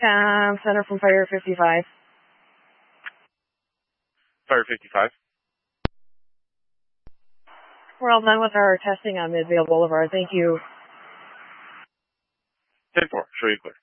Center from Fire 55. Fire 55. We're all done with our testing on Midvale Boulevard. Thank you. 10-4, show you clear.